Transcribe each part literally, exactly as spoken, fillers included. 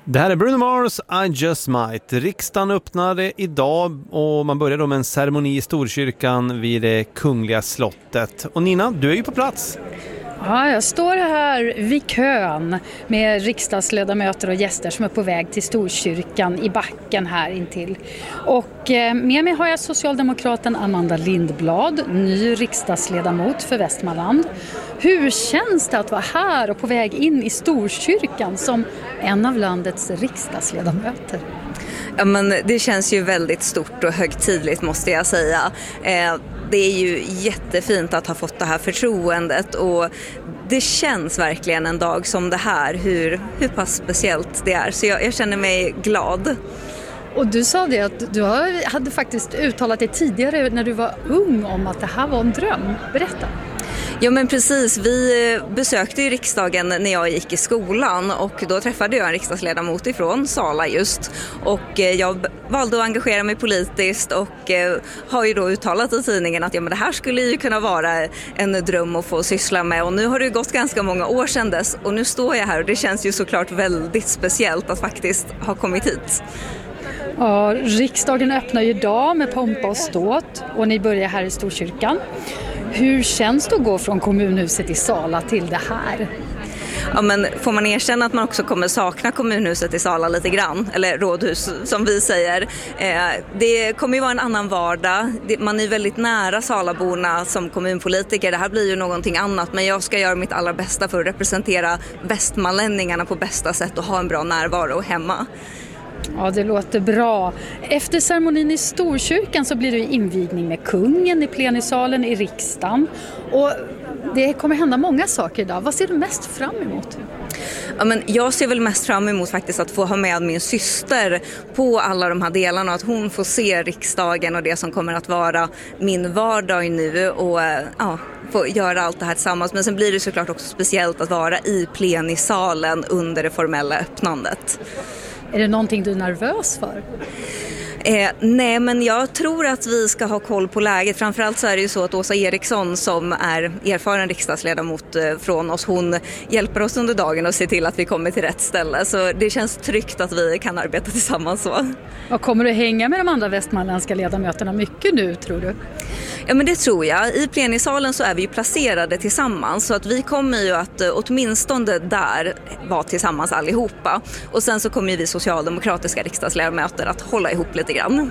Det här är Bruno Mars, I Just Might. Riksdagen öppnade idag och man började då med en ceremoni i Storkyrkan vid det kungliga slottet. Och Nina, du är ju på plats. Ja, jag står här vid kön med riksdagsledamöter och gäster som är på väg till Storkyrkan i backen här intill. Och med mig har jag socialdemokraten Amanda Lindblad, ny riksdagsledamot för Västmanland. Hur känns det att vara här och på väg in i Storkyrkan som en av landets riksdagsledamöter? Ja, men det känns ju väldigt stort och högtidligt, måste jag säga. Eh, det är ju jättefint att ha fått det här förtroendet och det känns verkligen en dag som det här, hur, hur pass speciellt det är. Så jag, jag känner mig glad. Och du sa det att du hade faktiskt uttalat det tidigare när du var ung om att det här var en dröm. Berätta. Ja, men precis, vi besökte ju riksdagen när jag gick i skolan och då träffade jag en riksdagsledamot ifrån Sala just och jag valde att engagera mig politiskt och har ju då uttalat i tidningen att ja, men det här skulle ju kunna vara en dröm att få syssla med och nu har det gått ganska många år sedan dess och nu står jag här och det känns ju såklart väldigt speciellt att faktiskt ha kommit hit. Ja, riksdagen öppnar ju idag med pompa och ståt och ni börjar här i Storkyrkan. Hur känns det att gå från kommunhuset i Sala till det här? Ja, men får man erkänna att man också kommer sakna kommunhuset i Sala lite grann, eller rådhus som vi säger. Eh, det kommer ju vara en annan vardag. Det, man är väldigt nära Salaborna som kommunpolitiker. Det här blir ju någonting annat, men jag ska göra mitt allra bästa för att representera västmanlänningarna på bästa sätt och ha en bra närvaro hemma. Ja, det låter bra. Efter ceremonin i Storkyrkan så blir det invigning med kungen i plenisalen i riksdagen. Och det kommer hända många saker idag. Vad ser du mest fram emot? Ja, men jag ser väl mest fram emot faktiskt att få ha med min syster på alla de här delarna. Att hon får se riksdagen och det som kommer att vara min vardag nu och ja, få göra allt det här tillsammans. Men sen blir det såklart också speciellt att vara i plenisalen under det formella öppnandet. Är det någonting du är nervös för? Eh, nej, men jag tror att vi ska ha koll på läget. Framförallt så är det ju så att Åsa Eriksson som är erfaren riksdagsledamot eh, från oss, hon hjälper oss under dagen och ser till att vi kommer till rätt ställe. Så det känns tryggt att vi kan arbeta tillsammans så. Och kommer du hänga med de andra västmanländska ledamöterna mycket nu, tror du? Ja, men det tror jag. I plenisalen så är vi ju placerade tillsammans så att vi kommer ju att åtminstone där vara tillsammans allihopa. Och sen så kommer vi socialdemokratiska riksdagsledamöter att hålla ihop lite grann.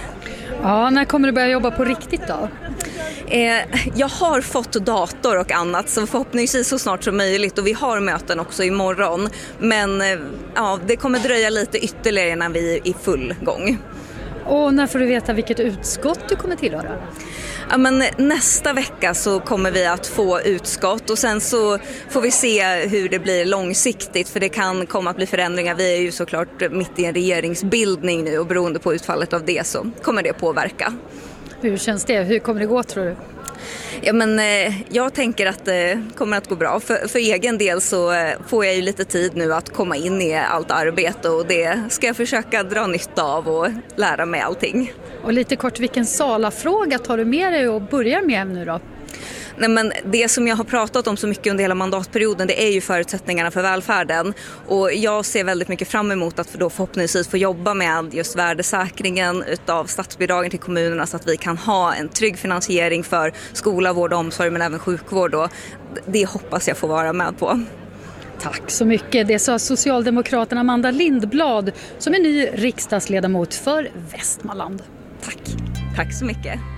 Ja, när kommer du börja jobba på riktigt då? Eh, jag har fått dator och annat så förhoppningsvis så snart som möjligt och vi har möten också imorgon. Men eh, ja, det kommer dröja lite ytterligare när vi är i full gång. Och när får du veta vilket utskott du kommer tillhöra? Ja, men nästa vecka så kommer vi att få utskott och sen så får vi se hur det blir långsiktigt för det kan komma att bli förändringar. Vi är ju såklart mitt i en regeringsbildning nu och beroende på utfallet av det så kommer det påverka. Hur känns det? Hur kommer det gå, tror du? Ja, men eh, jag tänker att det kommer att gå bra. För, för egen del så eh, får jag ju lite tid nu att komma in i allt arbete och det ska jag försöka dra nytta av och lära mig allting. Och lite kort, vilken Sala-fråga tar du med dig och börjar med nu då? Nej, men det som jag har pratat om så mycket under hela mandatperioden det är ju förutsättningarna för välfärden och jag ser väldigt mycket fram emot att då förhoppningsvis få jobba med just värdesäkringen utav statsbidragen till kommunerna så att vi kan ha en trygg finansiering för skola, vård och omsorg men även sjukvård och det hoppas jag få vara med på. Tack så mycket. Det sa socialdemokraten Amanda Lindblad som är ny riksdagsledamot för Västmanland. Tack. Tack så mycket.